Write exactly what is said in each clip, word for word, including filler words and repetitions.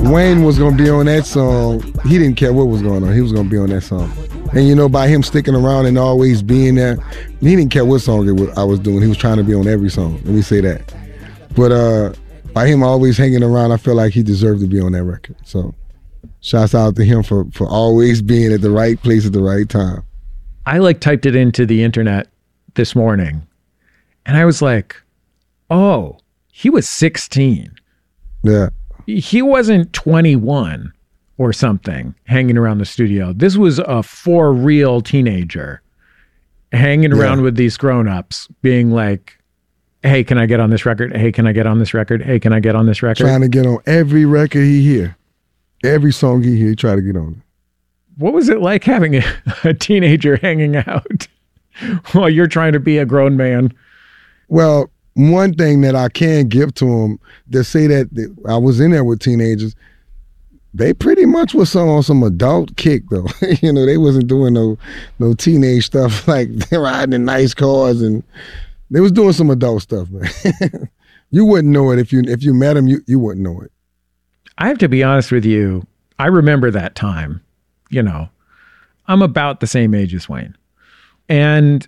Wayne was going to be on that song. He didn't care what was going on. He was going to be on that song. And, you know, by him sticking around and always being there, he didn't care what song it was, I was doing. He was trying to be on every song. Let me say that. But uh, by him always hanging around, I feel like he deserved to be on that record. So shouts out to him for, for always being at the right place at the right time. I, like, typed it into the internet this morning, and I was like, oh, he was sixteen. Yeah. He wasn't twenty-one or something hanging around the studio. This was a for real teenager hanging around yeah. with these grown-ups being like, hey, can I get on this record? Hey, can I get on this record? Hey, can I get on this record? Trying to get on every record he hear. Every song he hear, he try to get on it. What was it like having a, a teenager hanging out while you're trying to be a grown man? Well, one thing that I can give to them, they say that I was in there with teenagers, they pretty much was some on some adult kick though. You know, they wasn't doing no no teenage stuff like they riding in nice cars, and they was doing some adult stuff, man. You wouldn't know it if you if you met them, you, you wouldn't know it. I have to be honest with you, I remember that time. You know, I'm about the same age as Wayne. And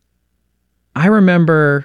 I remember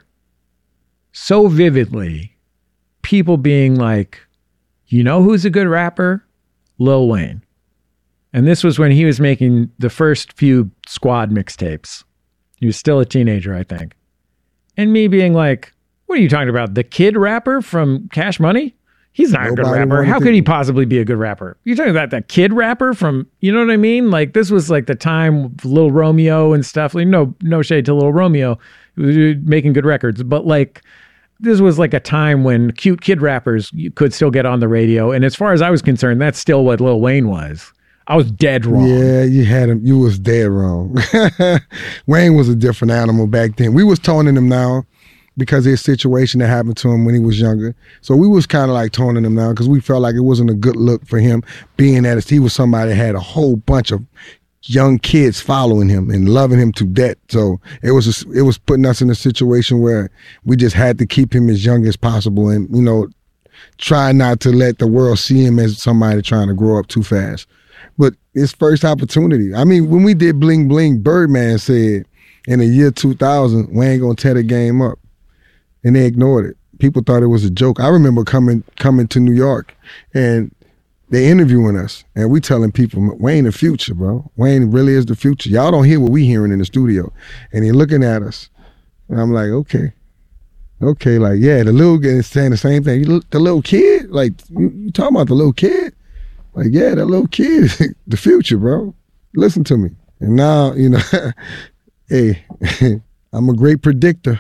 so vividly people being like, you know who's a good rapper? Lil Wayne. And this was when he was making the first few Squad mixtapes. He was still a teenager, I think. And me being like, what are you talking about? The kid rapper from Cash Money? He's not Nobody a good rapper. How could he possibly be a good rapper? You're talking about that kid rapper from, you know what I mean? Like, this was like the time of Lil Romeo and stuff. Like, no, no shade to Lil Romeo. He was making good records. But like, this was like a time when cute kid rappers you could still get on the radio. And as far as I was concerned, that's still what Lil Wayne was. I was dead wrong. Yeah, you had him. You was dead wrong. Wayne was a different animal back then. We was toning him now because of his situation that happened to him when he was younger. So we was kind of like toning him now because we felt like it wasn't a good look for him being that he was somebody that had a whole bunch of young kids following him and loving him to death. So it was a, it was putting us in a situation where we just had to keep him as young as possible and, you know, try not to let the world see him as somebody trying to grow up too fast. But his first opportunity. I mean, when we did Bling Bling, Birdman said in the year two thousand, Wayne gonna tear the game up. And they ignored it. People thought it was a joke. I remember coming coming to New York and they interviewing us and we telling people, Wayne the future, bro. Wayne really is the future. Y'all don't hear what we hearing in the studio. And they're looking at us. And I'm like, okay. Okay, like, yeah, the little guy is saying the same thing. You look, the little kid? Like, you, you talking about the little kid? Like, yeah, that little kid is the future, bro. Listen to me. And now, you know, hey, I'm a great predictor.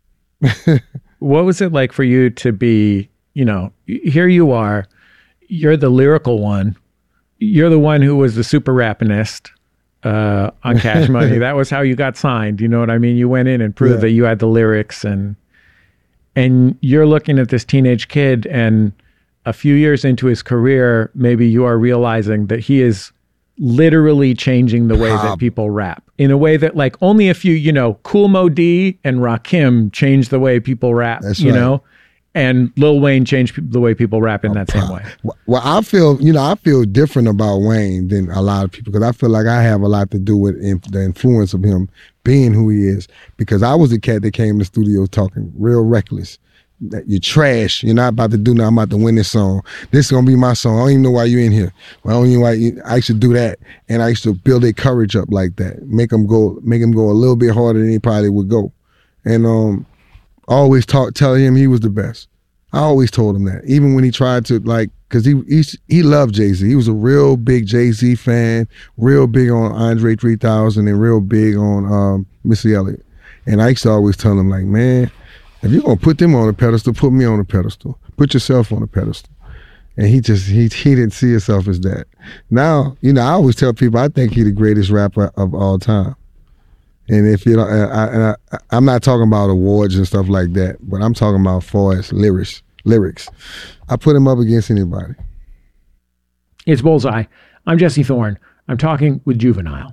What was it like for you to be, you know, here you are, you're the lyrical one, you're the one who was the super rappinist uh, on Cash Money. That was how you got signed. You know what I mean? You went in and proved yeah. that you had the lyrics, and and you're looking at this teenage kid, and a few years into his career, maybe you are realizing that he is literally changing the way that people rap in a way that like only a few, you know, Kool Moe Dee and Rakim changed the way people rap, That's you right. know, and Lil Wayne changed pe- the way people rap in that same way. Well, I feel, you know, I feel different about Wayne than a lot of people because I feel like I have a lot to do with in, the influence of him being who he is because I was a cat that came to the studio talking real reckless. That you're trash. You're not about to do nothing. I'm about to win this song. This is going to be my song. I don't even know why you're in here. Well, I don't even know why you, I used to do that. And I used to build their courage up like that. Make them go, make them go a little bit harder than he probably would go. And um, always talk, tell him he was the best. I always told him that. Even when he tried to like, cause he, he, he loved Jay-Z. He was a real big Jay-Z fan, real big on Andre three thousand and real big on um, Missy Elliott. And I used to always tell him like, man, if you're gonna put them on a pedestal, put me on a pedestal. Put yourself on a pedestal. And he just, he he didn't see himself as that. Now, you know, I always tell people I think he's the greatest rapper of all time. And if you don't, I, I, I'm not talking about awards and stuff like that, but I'm talking about far as lyrics. Lyrics. I put him up against anybody. It's Bullseye. I'm Jesse Thorne. I'm talking with Juvenile.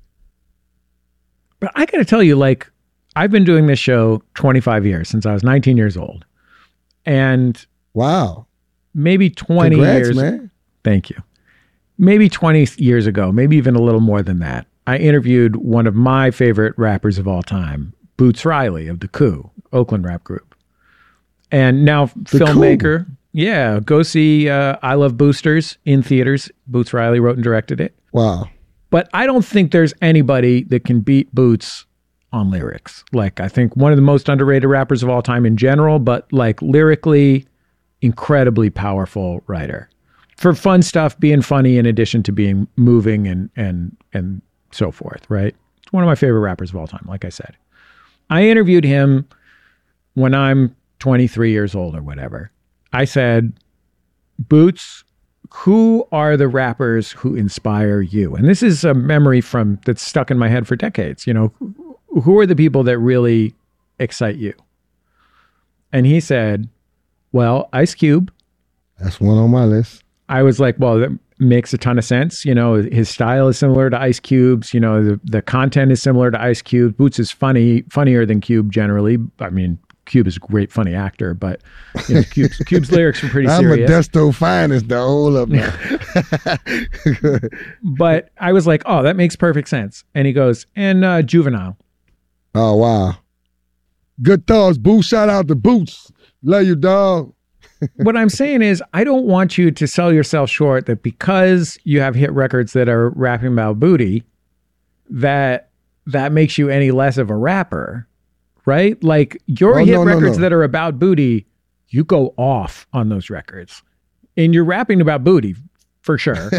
But I gotta tell you, like, I've been doing this show twenty-five years, since I was nineteen years old. And wow, maybe twenty Congrats, years. Man. Thank you. Maybe twenty years ago, maybe even a little more than that, I interviewed one of my favorite rappers of all time, Boots Riley of The Coup, Oakland rap group. And now The filmmaker. Coup. Yeah, go see uh, I Love Boosters in theaters. Boots Riley wrote and directed it. Wow. But I don't think there's anybody that can beat Boots on lyrics. Like, I think one of the most underrated rappers of all time in general, but like lyrically, incredibly powerful writer. For fun stuff, being funny in addition to being moving and and and so forth, right? It's one of my favorite rappers of all time, like I said. I interviewed him when I'm twenty-three years old or whatever. I said, Boots, who are the rappers who inspire you? And this is a memory from that's stuck in my head for decades. You know, who are the people that really excite you? And he said, well, Ice Cube. That's one on my list. I was like, well, that makes a ton of sense. You know, his style is similar to Ice Cube's. You know, the, the content is similar to Ice Cube. Boots is funny, funnier than Cube generally. I mean, Cube is a great, funny actor, but you know, Cube's, Cube's lyrics were pretty I'm serious. I'm a Desto finest, though. Hold up now. But I was like, oh, that makes perfect sense. And he goes, and uh, Juvenile. Oh, wow. Good thoughts, Boots. Shout out to Boots. Love you, dog. What I'm saying is, I don't want you to sell yourself short that because you have hit records that are rapping about booty, that that makes you any less of a rapper, right? Like your Oh, hit no, no, records no. that are about booty, you go off on those records. And you're rapping about booty for sure.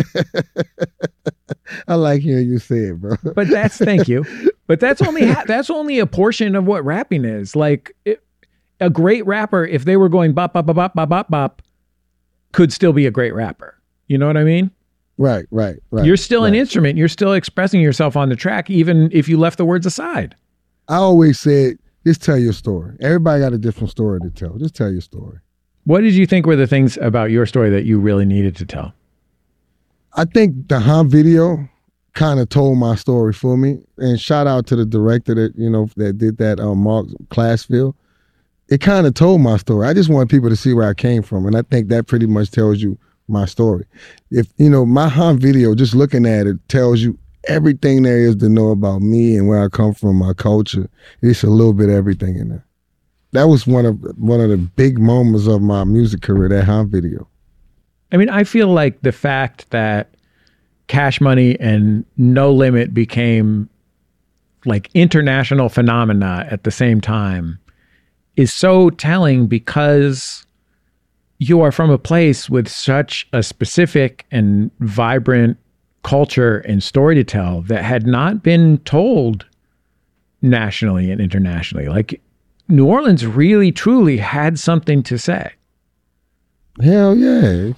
I like hearing you say it, bro. But that's, thank you. But that's only, ha- that's only a portion of what rapping is. Like it, a great rapper, if they were going bop, bop, bop, bop, bop, bop, bop, could still be a great rapper. You know what I mean? Right, right, right. You're still right. an instrument. You're still expressing yourself on the track, even if you left the words aside. I always said, just tell your story. Everybody got a different story to tell. Just tell your story. What did you think were the things about your story that you really needed to tell? I think the Hum video kind of told my story for me. And shout out to the director that, you know, that did that, um, Mark Classfield. It kind of told my story. I just want people to see where I came from. And I think that pretty much tells you my story. If, you know, my Hum video, just looking at it, tells you everything there is to know about me and where I come from, my culture. It's a little bit of everything in there. That was one of one of the big moments of my music career, that Hum video. I mean, I feel like the fact that Cash Money and No Limit became like international phenomena at the same time is so telling, because you are from a place with such a specific and vibrant culture and story to tell that had not been told nationally and internationally. Like New Orleans really, truly had something to say. Hell yeah.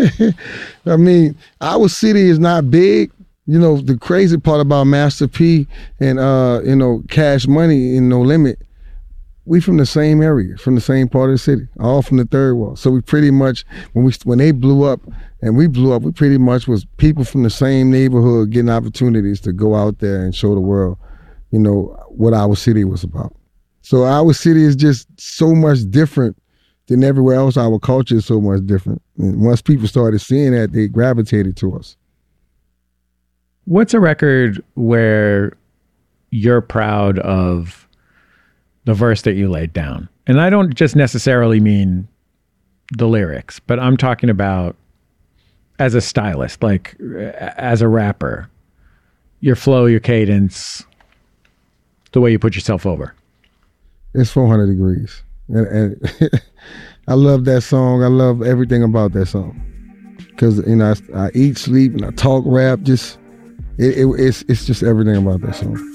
I mean, our city is not big. You know, the crazy part about Master P and, uh, you know, Cash Money and No Limit, we from the same area, from the same part of the city, all from the third wall. So we pretty much, when we when they blew up and we blew up, we pretty much was people from the same neighborhood getting opportunities to go out there and show the world, you know, what our city was about. So our city is just so much different than everywhere else. Our culture is so much different. And once people started seeing that, they gravitated to us. What's a record where you're proud of the verse that you laid down? And I don't just necessarily mean the lyrics, but I'm talking about as a stylist, like as a rapper, your flow, your cadence, the way you put yourself over. It's four hundred degrees. And, and I love that song. I love everything about that song. Because, you know, I, I eat, sleep, and I talk rap. Just, it, it, it's, it's just everything about that song.